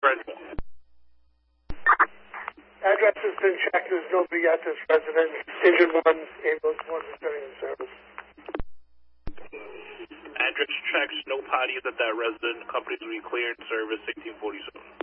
Address has been checked. There's nobody at this residence. Engine 1, ambulance 1 returning in service. Address checks, no potties at that resident. Companies will be cleared. Service 1647.